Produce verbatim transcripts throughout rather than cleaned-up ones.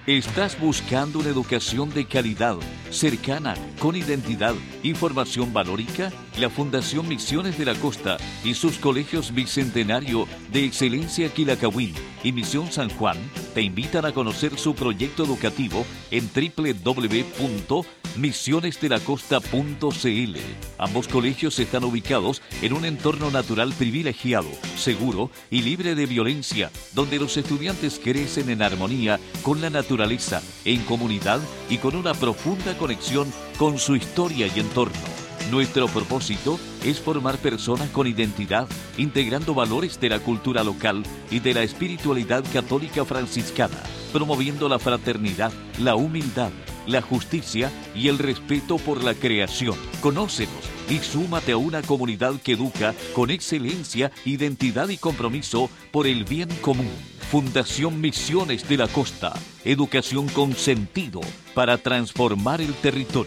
¿Estás buscando una educación de calidad, cercana, con identidad y formación valórica? La Fundación Misiones de la Costa y sus colegios Bicentenario de Excelencia Quilacahuín y Misión San Juan te invitan a conocer su proyecto educativo en doble u doble u doble u punto misiones de la costa punto c l. Ambos colegios están ubicados en un entorno natural privilegiado, seguro y libre de violencia, donde los estudiantes crecen en armonía con la naturaleza, en comunidad y con una profunda conexión con su historia y entorno. Nuestro propósito es formar personas con identidad, integrando valores de la cultura local y de la espiritualidad católica franciscana, promoviendo la fraternidad, la humildad, la justicia y el respeto por la creación. Conócenos y súmate a una comunidad que educa con excelencia, identidad y compromiso por el bien común. Fundación Misiones de la Costa. Educación con sentido para transformar el territorio.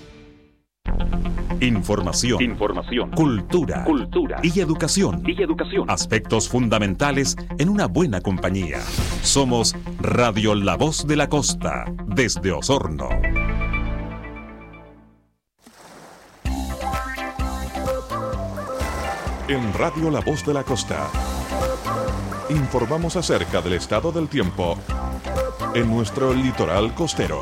Información, Información, cultura, cultura y educación. y educación. Aspectos fundamentales en una buena compañía. Somos Radio La Voz de la Costa, desde Osorno. En Radio La Voz de la Costa informamos acerca del estado del tiempo en nuestro litoral costero.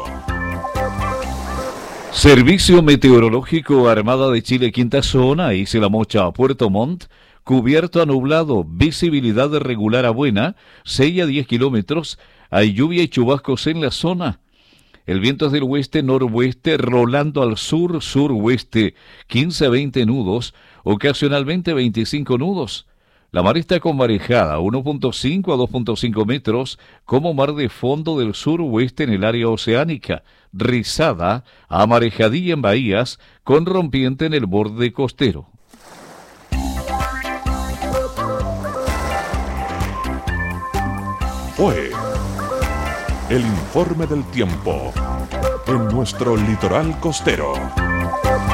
Servicio Meteorológico Armada de Chile, Quinta Zona, Isla La Mocha a Puerto Montt, cubierto a nublado, visibilidad regular a buena, seis a diez kilómetros, hay lluvia y chubascos en la zona. El viento es del oeste-noroeste, rolando al sur-suroeste, quince a veinte nudos, ocasionalmente veinticinco nudos. La mar está conmarejada, uno punto cinco a dos punto cinco metros, como mar de fondo del suroeste en el área oceánica, rizada, amarejadilla en bahías, con rompiente en el borde costero. Fue el informe del tiempo en nuestro litoral costero.